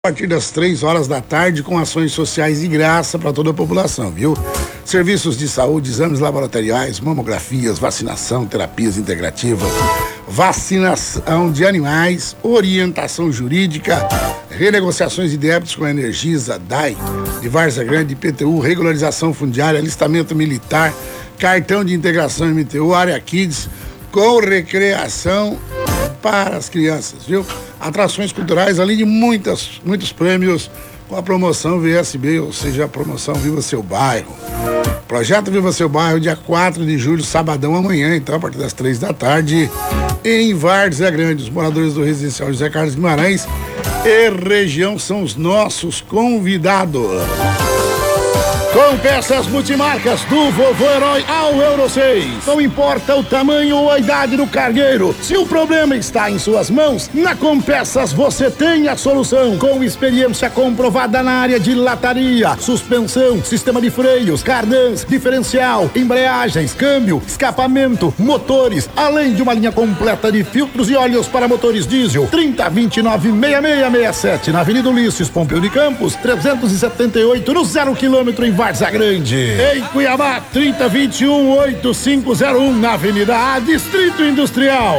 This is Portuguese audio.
A partir das 3 horas da tarde, com ações sociais de graça para toda a população, viu? Serviços de saúde, exames laboratoriais, mamografias, vacinação, terapias integrativas, vacinação de animais, orientação jurídica, renegociações de débitos com a Energisa, DAI, de Várzea Grande, IPTU, regularização fundiária, alistamento militar, cartão de integração MTU, área Kids, com recreação para as crianças, viu? Atrações culturais, além de muitos prêmios com a promoção VSB, ou seja, a promoção Viva Seu Bairro. Projeto Viva Seu Bairro, dia 4 de julho, sabadão amanhã, então, a partir das 3 da tarde, em Várzea Grande. Os moradores do residencial José Carlos Guimarães e região são os nossos convidados. Com peças multimarcas do Vovô Herói ao Euro 6. Não importa o tamanho ou a idade do cargueiro, se o problema está em suas mãos, na Compeças você tem a solução. Com experiência comprovada na área de lataria, suspensão, sistema de freios, cardãs, diferencial, embreagens, câmbio, escapamento, motores, além de uma linha completa de filtros e óleos para motores diesel. 3029-6667 na Avenida Ulisses Pompeu de Campos, 378 no 0 km em Várzea Grande. Em Cuiabá, 3021-8501 na Avenida A, Distrito Industrial.